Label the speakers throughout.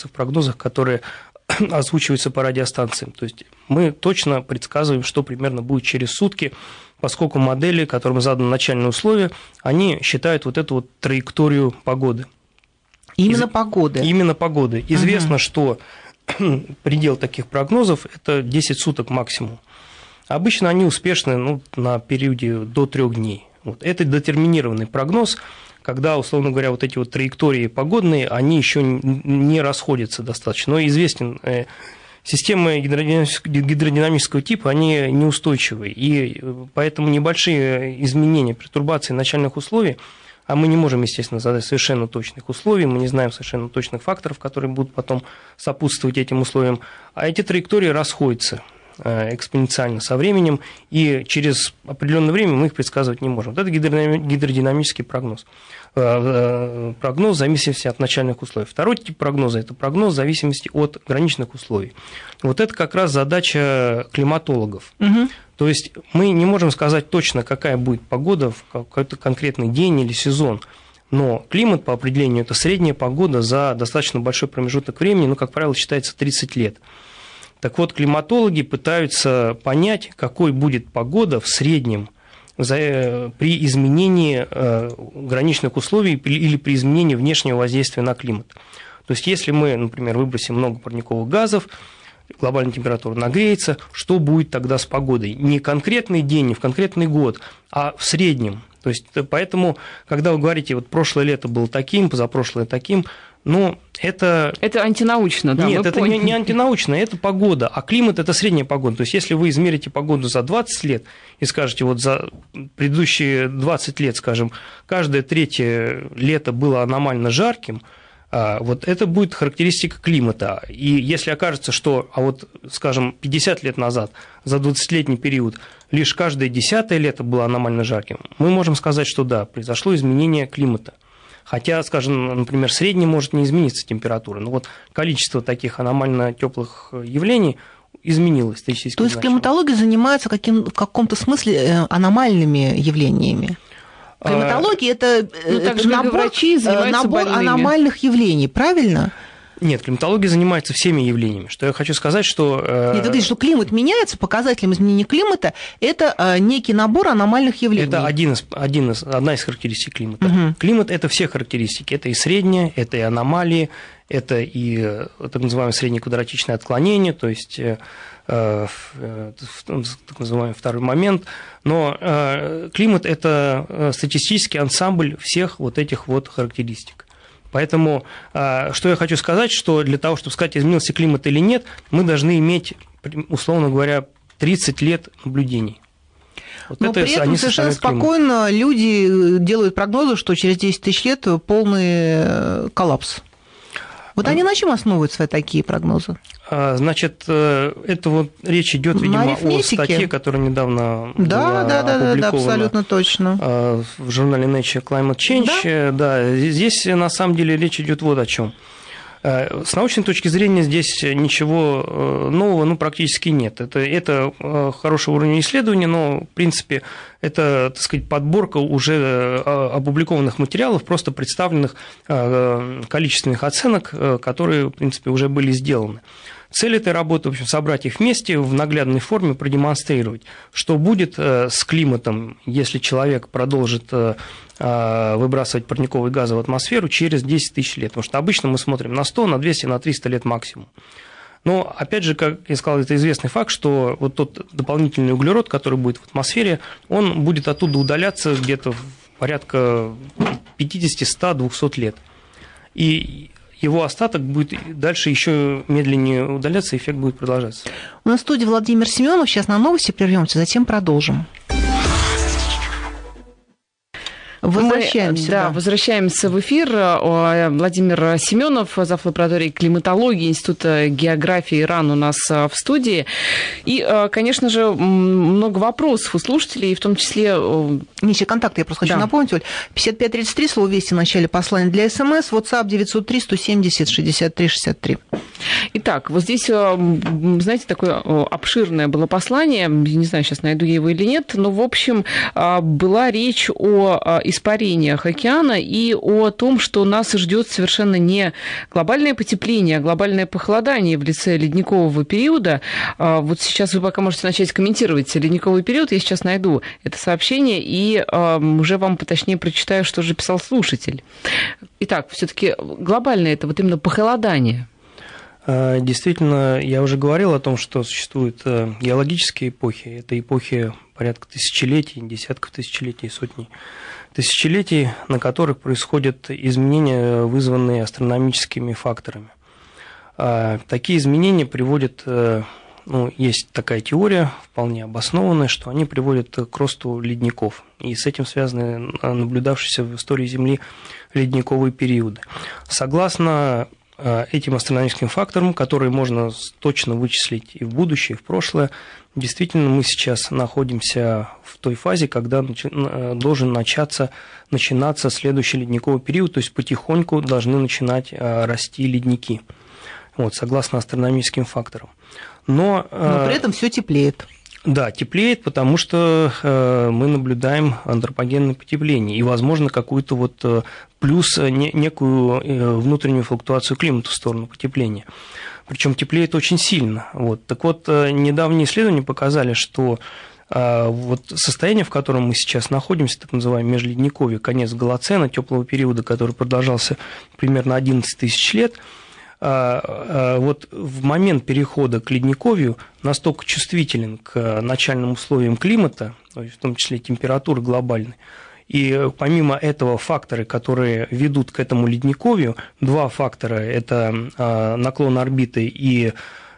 Speaker 1: в прогнозах, которые озвучиваются по радиостанциям. То есть мы точно предсказываем, что примерно будет через сутки, поскольку модели, которым заданы начальные условия, они считают вот эту вот траекторию погоды.
Speaker 2: Именно погоды?
Speaker 1: Именно погоды. Известно, что предел таких прогнозов – это 10 суток максимум. Обычно они успешны на периоде до 3 дней. Вот. Это детерминированный прогноз, когда, условно говоря, вот эти вот траектории погодные, они еще не расходятся достаточно. Но известен, системы гидродинамического типа, они неустойчивые, и поэтому небольшие изменения, пертурбации начальных условий, а мы не можем, естественно, задать совершенно точных условий, мы не знаем совершенно точных факторов, которые будут потом сопутствовать этим условиям, а эти траектории расходятся экспоненциально со временем, и через определенное время мы их предсказывать не можем. Вот это гидродинамический прогноз. Прогноз в зависимости от начальных условий. Второй тип прогноза – это прогноз в зависимости от граничных условий. Вот это как раз задача климатологов. Угу. То есть мы не можем сказать точно, какая будет погода в какой-то конкретный день или сезон, но климат по определению – это средняя погода за достаточно большой промежуток времени, как правило, считается 30 лет. Так вот, климатологи пытаются понять, какой будет погода в среднем при изменении граничных условий или при изменении внешнего воздействия на климат. То есть, если мы, например, выбросим много парниковых газов, глобальная температура нагреется, что будет тогда с погодой? Не конкретный день, не в конкретный год, а в среднем. То есть, поэтому, когда вы говорите, вот прошлое лето было таким, позапрошлое таким, это
Speaker 2: антинаучно, да?
Speaker 1: Нет, это не антинаучно, это погода, а климат – это средняя погода. То есть, если вы измерите погоду за 20 лет и скажете, вот за предыдущие 20 лет, скажем, каждое третье лето было аномально жарким, вот это будет характеристика климата. И если окажется, что, скажем, 50 лет назад, за 20-летний период, лишь каждое 10-е лето было аномально жарким, мы можем сказать, что да, произошло изменение климата. Хотя, скажем, например, средней может не измениться температура, но вот количество таких аномально теплых явлений изменилось.
Speaker 2: То есть климатология занимается в каком-то смысле аномальными явлениями? Климатология – это набор аномальных явлений, правильно?
Speaker 1: Нет, климатология занимается всеми явлениями. Что я хочу сказать, что…
Speaker 2: Нет, вы говорите, что климат меняется, показателем изменения климата – это некий набор аномальных явлений.
Speaker 1: Это одна из характеристик климата. Угу. Климат – это все характеристики. Это и среднее, это и аномалии, это и так называемое среднее квадратичное отклонение, то есть так называемый второй момент. Но климат – это статистический ансамбль всех вот этих вот характеристик. Поэтому, что я хочу сказать, что для того, чтобы сказать, изменился климат или нет, мы должны иметь, условно говоря, 30 лет наблюдений.
Speaker 2: Но при этом совершенно спокойно люди делают прогнозы, что через 10 тысяч лет полный коллапс. Вот они на чем основывают свои такие прогнозы?
Speaker 1: Значит, это вот речь идет, видимо, о статье, которая недавно была опубликована.
Speaker 2: Да, абсолютно точно.
Speaker 1: В журнале Nature Climate Change. Да, здесь на самом деле речь идет вот о чем. С научной точки зрения здесь ничего нового практически нет. Это хороший уровень исследования, но, в принципе, это, так сказать, подборка уже опубликованных материалов, просто представленных количественных оценок, которые, в принципе, уже были сделаны. Цель этой работы, в общем, собрать их вместе в наглядной форме, продемонстрировать, что будет с климатом, если человек продолжит выбрасывать парниковые газы в атмосферу через 10 тысяч лет. Потому что обычно мы смотрим на 100, на 200, на 300 лет максимум. Но, опять же, как я сказал, это известный факт, что вот тот дополнительный углерод, который будет в атмосфере, он будет оттуда удаляться где-то порядка 50, 100, 200 лет. И его остаток будет дальше еще медленнее удаляться, эффект будет продолжаться.
Speaker 2: У нас в студии Владимир Семенов. Сейчас на новости прервемся, затем продолжим. Возвращаемся в эфир. Владимир Семенов, зав. Лаборатории климатологии Института географии РАН у нас в студии. И, конечно же, много вопросов у слушателей, в том числе… Нищие контакты, я просто хочу напомнить, Оль. 5533, слово «Вести» в начале послания для СМС, WhatsApp 903-170-63-63. Итак, вот здесь, знаете, такое обширное было послание, не знаю, сейчас найду я его или нет, но, в общем, была речь о испарениях океана и о том, что нас ждет совершенно не глобальное потепление, а глобальное похолодание в лице ледникового периода. Вот сейчас вы пока можете начать комментировать ледниковый период, я сейчас найду это сообщение и уже вам поточнее прочитаю, что же писал слушатель. Итак, все-таки глобальное это вот именно похолодание.
Speaker 1: Действительно, я уже говорил о том, что существуют геологические эпохи. Это эпохи порядка тысячелетий, десятков тысячелетий, сотни тысячелетий, на которых происходят изменения, вызванные астрономическими факторами. Такие изменения приводят, есть такая теория, вполне обоснованная, что они приводят к росту ледников. И с этим связаны наблюдавшиеся в истории Земли ледниковые периоды. Согласно этим астрономическим факторам, которые можно точно вычислить и в будущее, и в прошлое, действительно мы сейчас находимся в той фазе, когда должен начинаться следующий ледниковый период, то есть потихоньку должны начинать расти ледники, согласно астрономическим факторам. Но
Speaker 3: при этом все теплеет.
Speaker 1: Да, теплеет, потому что мы наблюдаем антропогенное потепление и, возможно, какую-то плюс некую внутреннюю флуктуацию климата в сторону потепления. Причем теплеет очень сильно. Так вот, недавние исследования показали, что состояние, в котором мы сейчас находимся, так называемое межледниковье, конец Голоцена, теплого периода, который продолжался примерно 11 тысяч лет, в момент перехода к ледниковью настолько чувствителен к начальным условиям климата, в том числе температуры глобальной, и помимо этого факторы, которые ведут к этому ледниковью, два фактора – это наклон орбиты и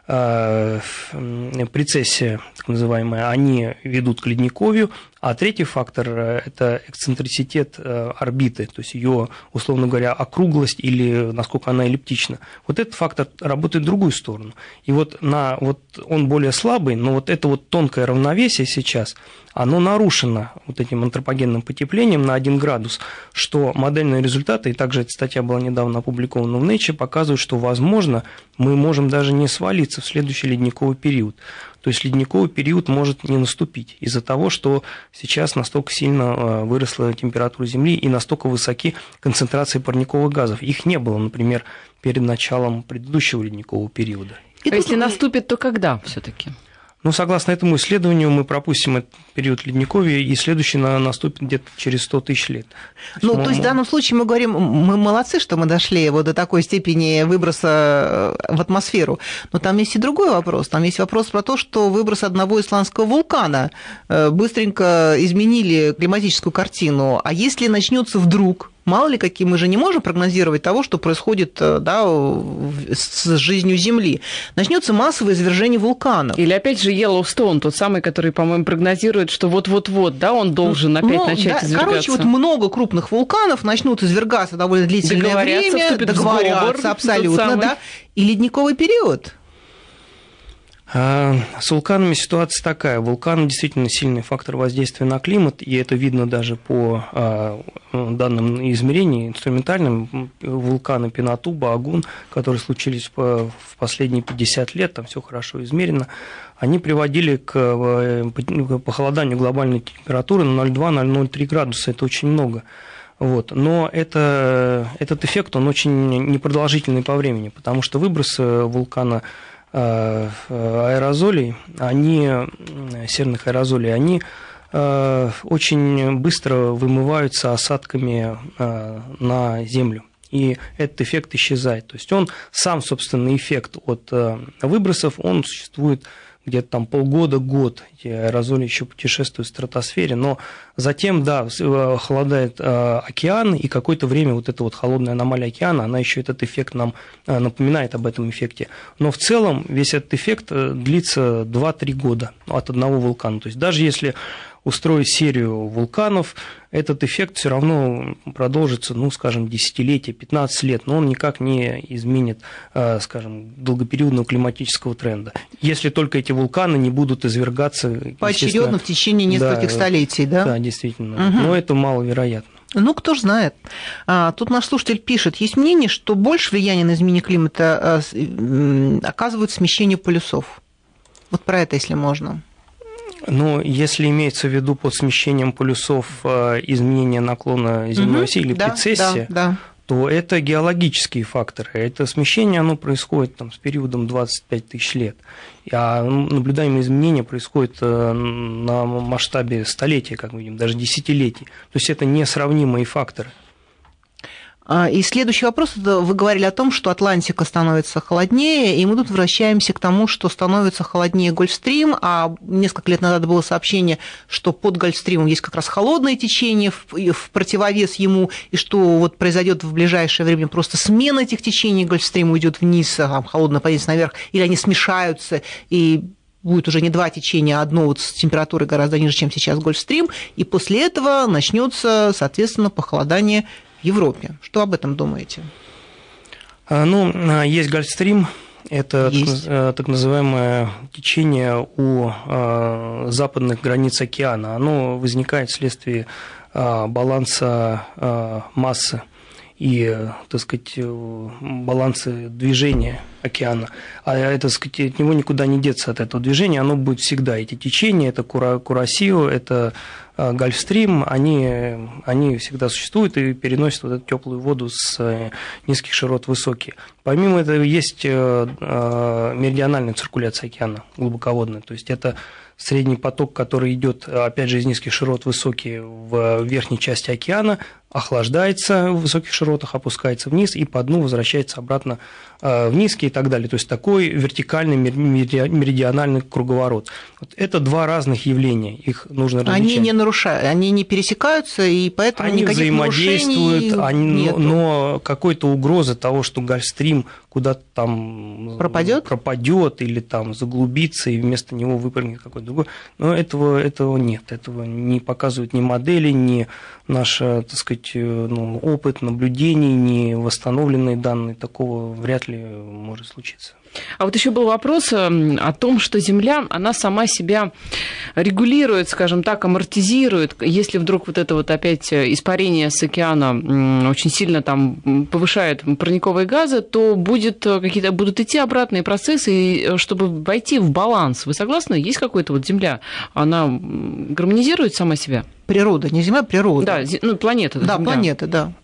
Speaker 1: прецессия, так называемая, они ведут к ледниковью, а третий фактор – это эксцентриситет орбиты, то есть ее, условно говоря, округлость или насколько она эллиптична. Этот фактор работает в другую сторону. И он более слабый, но это тонкое равновесие сейчас, оно нарушено этим антропогенным потеплением на 1 градус, что модельные результаты, и также эта статья была недавно опубликована в Nature, показывают, что, возможно, мы можем даже не свалиться в следующий ледниковый период. То есть ледниковый период может не наступить из-за того, что сейчас настолько сильно выросла температура Земли и настолько высоки концентрации парниковых газов. Их не было, например, перед началом предыдущего ледникового периода.
Speaker 2: А если наступит, то когда все-таки?
Speaker 1: Согласно этому исследованию, мы пропустим этот период ледниковья, и следующий наступит где-то через 100 тысяч лет.
Speaker 3: То есть в данном случае мы говорим, мы молодцы, что мы дошли до такой степени выброса в атмосферу. Но там есть и другой вопрос. Там есть вопрос про то, что выброс одного исландского вулкана быстренько изменили климатическую картину. А если начнется вдруг, мало ли какие, мы же не можем прогнозировать того, что происходит с жизнью Земли. Начнется массовое извержение вулканов.
Speaker 2: Или опять же Йеллоустоун, тот самый, который, по-моему, прогнозирует, что вот-вот-вот, он должен опять начать извергаться.
Speaker 3: Короче, много крупных вулканов начнут извергаться довольно длительное время, договорятся абсолютно, и ледниковый период.
Speaker 1: С вулканами ситуация такая. Вулкан действительно сильный фактор воздействия на климат, и это видно даже по данным измерений инструментальным. Вулканы Пинатуба, Агун, которые случились в последние 50 лет, там все хорошо измерено, они приводили к похолоданию глобальной температуры на 0,2-0,03 градуса. Это очень много. Но этот эффект, он очень непродолжительный по времени, потому что выбросы вулкана аэрозолей, серных аэрозолей, они очень быстро вымываются осадками на Землю. И этот эффект исчезает. То есть он сам, собственно, эффект от выбросов, он существует где-то там полгода-год, эти аэрозоли еще путешествуют в стратосфере, но затем, холодает океан, и какое-то время эта холодная аномалия океана, она еще этот эффект нам напоминает об этом эффекте. Но в целом весь этот эффект длится 2-3 года от одного вулкана. То есть даже если устроить серию вулканов, этот эффект все равно продолжится, десятилетия, 15 лет, но он никак не изменит, долгопериодного климатического тренда. Если только эти вулканы не будут извергаться
Speaker 3: поочередно в течение нескольких столетий, да?
Speaker 1: Да, действительно. Но это маловероятно.
Speaker 3: Ну, кто ж знает. Тут наш слушатель пишет, есть мнение, что больше влияния на изменение климата оказывают смещение полюсов. Вот про это, если можно.
Speaker 1: Но если имеется в виду под смещением полюсов изменение наклона земной оси или прецессия, то это геологические факторы. Это смещение, оно происходит там, с периодом 25 тысяч лет. А наблюдаемые изменения происходят на масштабе столетия, как мы видим, даже десятилетий. То есть это несравнимые факторы.
Speaker 3: И следующий вопрос. Вы говорили о том, что Атлантика становится холоднее, и мы тут возвращаемся к тому, что становится холоднее Гольфстрим, а несколько лет назад было сообщение, что под Гольфстримом есть как раз холодное течение в противовес ему, и что вот произойдет в ближайшее время просто смена этих течений, Гольфстрим уйдет вниз, а холодная поднимется наверх, или они смешаются, и будет уже не два течения, а одно вот с температурой гораздо ниже, чем сейчас Гольфстрим, и после этого начнется, соответственно, похолодание в Европе. Что об этом думаете?
Speaker 1: Ну, есть Гольфстрим, это так называемое течение у западных границ океана. Оно возникает вследствие баланса массы и, так сказать, баланса движения океана. А это, так сказать, от него никуда не деться, от этого движения, оно будет всегда. Эти течения, это Курасио, это Гольфстрим, они всегда существуют и переносят вот эту теплую воду с низких широт в высокие. Помимо этого есть меридиональная циркуляция океана, глубоководная, то есть это средний поток, который идет, опять же, из низких широт в высокие в верхней части океана, охлаждается в высоких широтах, опускается вниз и по дну возвращается обратно в низкие и так далее. То есть такой вертикальный меридиональный круговорот. Вот это два разных явления, их нужно различать.
Speaker 3: Они не нарушают, они не пересекаются, и поэтому
Speaker 1: они
Speaker 3: никаких
Speaker 1: взаимодействуют,
Speaker 3: нету.
Speaker 1: но какой-то угрозы того, что Гольфстрим куда-то там пропадет или там заглубится, и вместо него выпрыгнет какой-то другой. Но этого нет, этого не показывают ни модели, ни наш, так сказать, опыт наблюдений, ни восстановленные данные. Такого вряд ли может случиться.
Speaker 2: А вот еще был вопрос о том, что Земля, она сама себя регулирует, скажем так, амортизирует. Если вдруг вот это вот опять испарение с океана очень сильно там повышает парниковые газы, то будут идти обратные процессы, чтобы войти в баланс. Вы согласны? Есть какой-то вот Земля, она гармонизирует сама себя?
Speaker 3: Природа, не Земля, природа.
Speaker 2: Да, планета.
Speaker 3: Да,
Speaker 2: Земля.
Speaker 3: планета, да.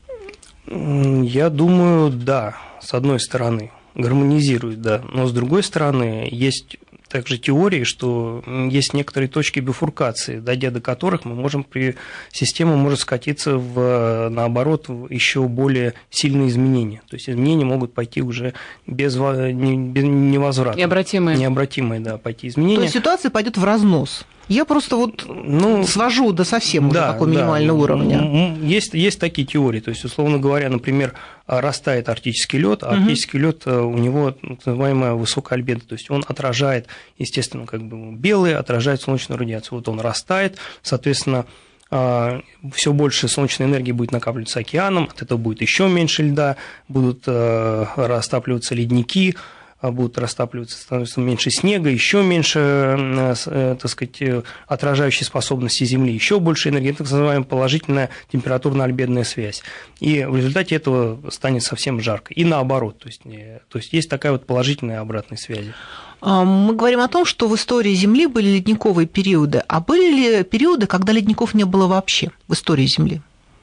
Speaker 1: Я думаю, да, с одной стороны. Гармонизирует, да. Но с другой стороны, есть также теории, что есть некоторые точки бифуркации, дойдя до которых система может скатиться наоборот, еще более сильные изменения. То есть изменения могут пойти уже невозвратно. Необратимые, да, пойти изменения.
Speaker 3: То есть ситуация пойдет в разнос. Я просто свожу до совсем уже такого минимального уровня.
Speaker 1: Есть такие теории. То есть, условно говоря, например, растает арктический лед, а арктический лед у него так называемая высокая альбедо, то есть он отражает, естественно, как бы белый, отражает солнечную радиацию. Вот он растает, соответственно, все больше солнечной энергии будет накапливаться океаном, от этого будет еще меньше льда, будут растапливаться ледники, будут растапливаться, становится меньше снега, еще меньше, так сказать, отражающей способности Земли, еще больше энергии, так называемая положительная температурно-альбедная связь. И в результате этого станет совсем жарко. И наоборот, то есть есть такая вот положительная обратная связь.
Speaker 3: Мы говорим о том, что в истории Земли были ледниковые периоды. А были ли периоды, когда ледников не было вообще в истории Земли?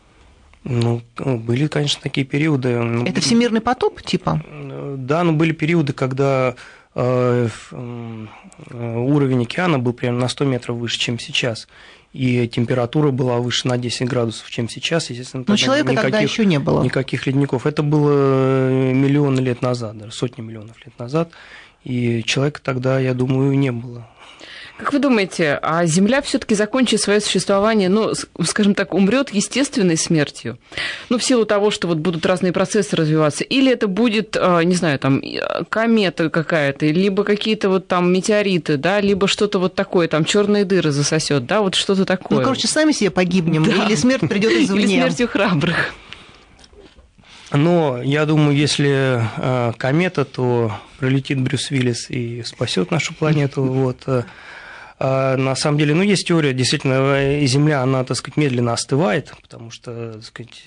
Speaker 1: Были, конечно, такие периоды.
Speaker 3: Это всемирный потоп, типа?
Speaker 1: Да, но были периоды, когда уровень океана был примерно на 100 метров выше, чем сейчас. И температура была выше на 10 градусов, чем сейчас. Естественно,
Speaker 3: но человека тогда еще не было.
Speaker 1: Никаких ледников. Это было миллионы лет назад, даже сотни миллионов лет назад. И человека тогда, я думаю, не было.
Speaker 2: Как вы думаете, а Земля все-таки закончит свое существование, скажем так, умрет естественной смертью? В силу того, что вот будут разные процессы развиваться, или это будет, не знаю, там комета какая-то, либо какие-то вот там метеориты, да, либо что-то вот такое, там черные дыры засосет, да, вот что-то такое.
Speaker 3: Сами себе погибнем, да. Или смерть придет извне.
Speaker 2: Или смертью храбрых.
Speaker 1: Но я думаю, если комета, то прилетит Брюс Уиллис и спасет нашу планету. На самом деле, ну, есть теория, действительно, Земля, она, так сказать, медленно остывает, потому что, так сказать,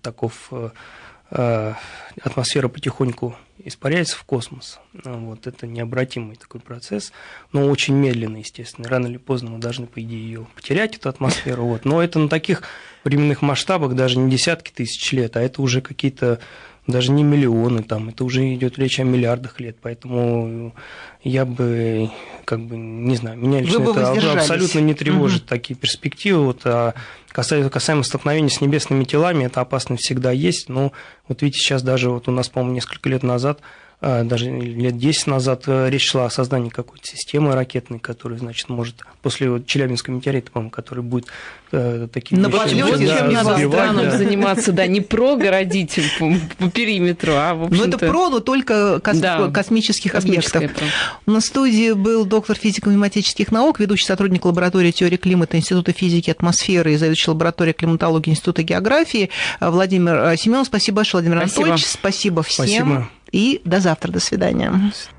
Speaker 1: атмосфера потихоньку испаряется в космос. Вот, это необратимый такой процесс, но очень медленный, естественно. Рано или поздно мы должны, по идее, ее потерять, эту атмосферу. Вот. Но это на таких временных масштабах даже не десятки тысяч лет, а это уже какие-то даже не миллионы, там, это уже идет речь о миллиардах лет, поэтому я бы, не знаю, меня лично это абсолютно не тревожит, такие перспективы, вот, а касаемо столкновения с небесными телами, это опасность всегда есть, но вот видите, сейчас даже вот у нас, по-моему, несколько лет назад, даже лет 10 назад речь шла о создании какой-то системы ракетной, которая, значит, может после вот Челябинского метеорита, по-моему, который будет такие
Speaker 2: чем надо странам заниматься, да, не прогородить по периметру, а в общем-то...
Speaker 3: Но это про, но только космических объектов. У нас в студии был доктор физико-математических наук, ведущий сотрудник лаборатории теории климата Института физики и атмосферы и заведующий лабораторией климатологии Института географии Владимир Семенов. Спасибо большое, Владимир Анатольевич. Спасибо всем.
Speaker 1: Спасибо.
Speaker 3: И до завтра. До свидания.